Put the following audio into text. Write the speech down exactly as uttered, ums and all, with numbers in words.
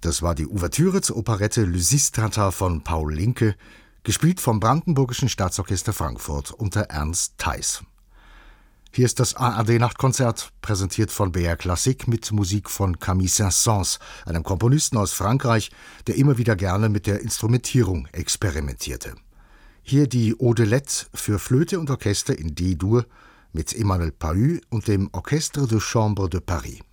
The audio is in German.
Das war die Ouvertüre zur Operette Lysistrata von Paul Linke, gespielt vom Brandenburgischen Staatsorchester Frankfurt unter Ernst Theis. Hier ist das A R D-Nachtkonzert, präsentiert von B R Classic mit Musik von Camille Saint-Saëns, einem Komponisten aus Frankreich, der immer wieder gerne mit der Instrumentierung experimentierte. Hier die Odelette für Flöte und Orchester in D-Dur mit Emmanuel Pahud und dem Orchestre de Chambre de Paris.